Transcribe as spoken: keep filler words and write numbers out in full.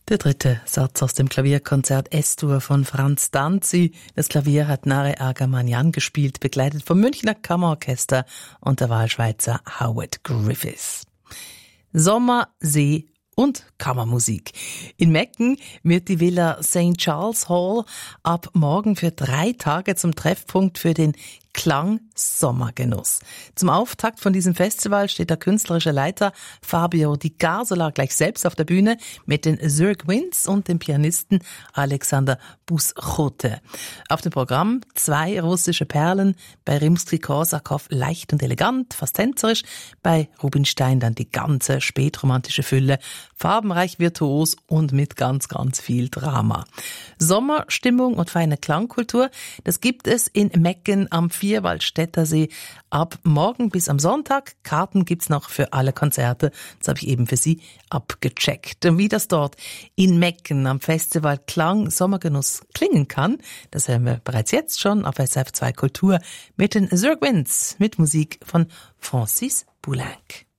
Der dritte Satz aus dem Klavierkonzert S-Dur von Franz Danzi. Das Klavier hat Nare Argamanyan gespielt, begleitet vom Münchner Kammerorchester und der Wahlschweizer Howard Griffiths. Sommer, See und Kammermusik. In Mecken wird die Villa Saint Charles Hall ab morgen für drei Tage zum Treffpunkt für den Klang-Sommergenuss. Zum Auftakt von diesem Festival steht der künstlerische Leiter Fabio Di Garsola gleich selbst auf der Bühne mit den Zurich Winds und dem Pianisten Alexander Buschote. Auf dem Programm zwei russische Perlen, bei Rimsky-Korsakow leicht und elegant, fast tänzerisch, bei Rubinstein dann die ganze spätromantische Fülle, farbenreich, virtuos und mit ganz, ganz viel Drama. Sommerstimmung und feine Klangkultur, das gibt es in Mecken am Vierwaldstätter See ab morgen bis am Sonntag. Karten gibt's noch für alle Konzerte. Das habe ich eben für Sie abgecheckt. Und wie das dort in Mecken am Festival Klang Sommergenuss klingen kann, das hören wir bereits jetzt schon auf S R F zwei Kultur mit den Zurich Winds, mit Musik von Francis Poulenc.